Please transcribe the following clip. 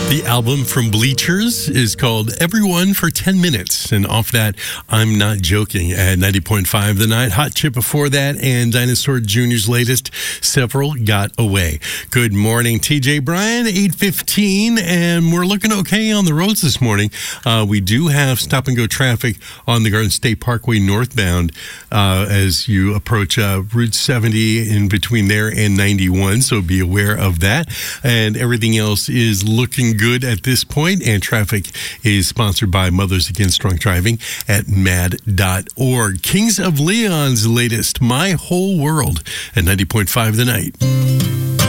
The album from Bleachers is called Everyone for 10 Minutes. And off that, I'm Not Joking at 90.5 The Night. Hot Chip before that, and Dinosaur Jr.'s latest, Several Got Away. Good morning, TJ Bryan, 8:15, and we're looking okay on the roads this morning. We do have stop-and-go traffic on the Garden State Parkway northbound as you approach Route 70 in between there and 91, so be aware of that. And everything else is looking good at this point, and traffic is sponsored by Mothers Against Drunk Driving at mad.org. Kings of Leon's latest, My Whole World, at 90.5 The Night.